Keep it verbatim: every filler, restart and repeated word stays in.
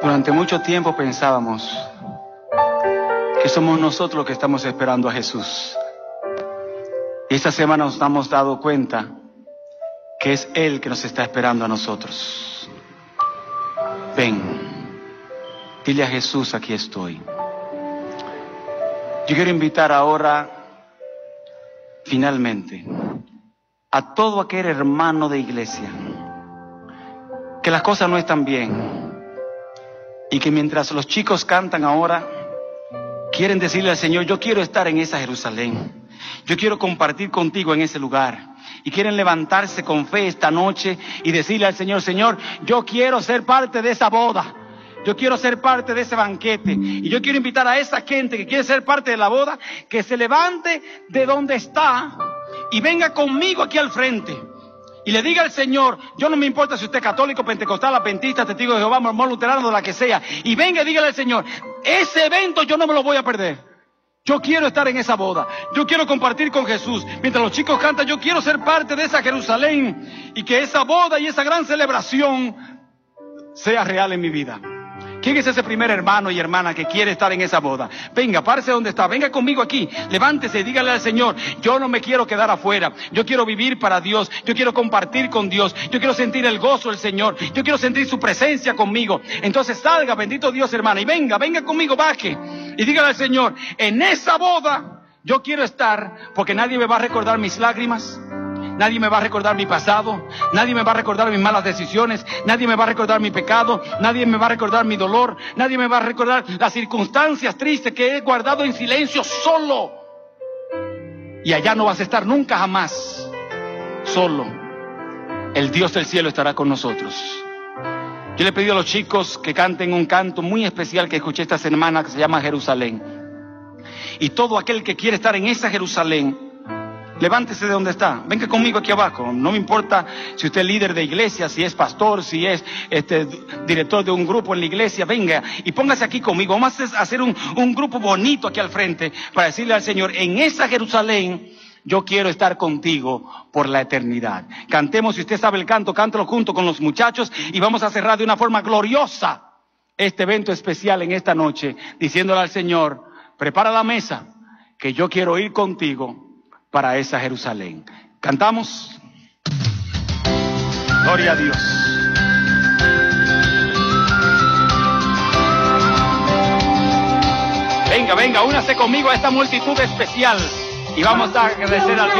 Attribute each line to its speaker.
Speaker 1: Durante mucho tiempo pensábamos que somos nosotros los que estamos esperando a Jesús. Y esta semana nos hemos dado cuenta que es Él que nos está esperando a nosotros. Ven, dile a Jesús, aquí estoy. Yo quiero invitar ahora, finalmente, a todo aquel hermano de iglesia que las cosas no están bien y que mientras los chicos cantan ahora, quieren decirle al Señor: yo quiero estar en esa Jerusalén, yo quiero compartir contigo en ese lugar. Y quieren levantarse con fe esta noche y decirle al Señor: Señor, yo quiero ser parte de esa boda, yo quiero ser parte de ese banquete. Y yo quiero invitar a esa gente que quiere ser parte de la boda, que se levante de donde está y venga conmigo aquí al frente. Y le diga al Señor: yo no me importa si usted es católico, pentecostal, adventista, testigo de Jehová, mormón, luterano, de la que sea. Y venga y dígale al Señor: ese evento yo no me lo voy a perder. Yo quiero estar en esa boda. Yo quiero compartir con Jesús. Mientras los chicos cantan, yo quiero ser parte de esa Jerusalén. Y que esa boda y esa gran celebración sea real en mi vida. ¿Quién es ese primer hermano y hermana que quiere estar en esa boda? Venga, párese donde está, venga conmigo aquí, levántese y dígale al Señor: yo no me quiero quedar afuera, yo quiero vivir para Dios, yo quiero compartir con Dios, yo quiero sentir el gozo del Señor, yo quiero sentir su presencia conmigo. Entonces salga, bendito Dios, hermana, y venga, venga conmigo, baje y dígale al Señor: en esa boda yo quiero estar, porque nadie me va a recordar mis lágrimas. Nadie me va a recordar mi pasado, nadie me va a recordar mis malas decisiones, nadie me va a recordar mi pecado, nadie me va a recordar mi dolor, nadie me va a recordar las circunstancias tristes que he guardado en silencio solo. Y allá no vas a estar nunca jamás solo. El Dios del cielo estará con nosotros. Yo le he pedido a los chicos que canten un canto muy especial que escuché esta semana, que se llama Jerusalén. Y todo aquel que quiere estar en esa Jerusalén, levántese de donde está, venga conmigo aquí abajo. No me importa si usted es líder de iglesia, si es pastor, si es este, director de un grupo en la iglesia, venga y póngase aquí conmigo. Vamos a hacer un, un grupo bonito aquí al frente para decirle al Señor: en esa Jerusalén yo quiero estar contigo por la eternidad. Cantemos, si usted sabe el canto, cántelo junto con los muchachos y vamos a cerrar de una forma gloriosa este evento especial en esta noche, diciéndole al Señor: prepara la mesa, que yo quiero ir contigo para esa Jerusalén. ¿Cantamos? Gloria a Dios. Venga, venga, únase conmigo a esta multitud especial y vamos a agradecer a Dios.